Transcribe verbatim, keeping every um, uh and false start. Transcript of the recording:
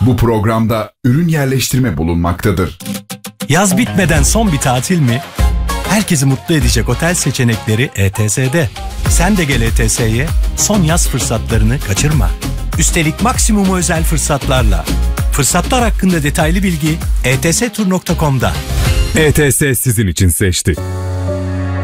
Bu programda ürün yerleştirme bulunmaktadır. Yaz bitmeden son bir tatil mi? Herkesi mutlu edecek otel seçenekleri E T S'de. Sen de gel E T S'ye, son yaz fırsatlarını kaçırma. Üstelik maksimum özel fırsatlarla. Fırsatlar hakkında detaylı bilgi e t s tur nokta com'da. E T S sizin için seçti.